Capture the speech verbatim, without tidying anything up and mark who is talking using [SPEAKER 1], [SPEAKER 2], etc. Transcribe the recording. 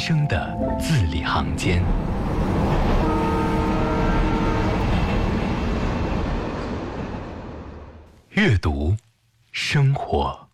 [SPEAKER 1] 生的字里行间。阅读，生活。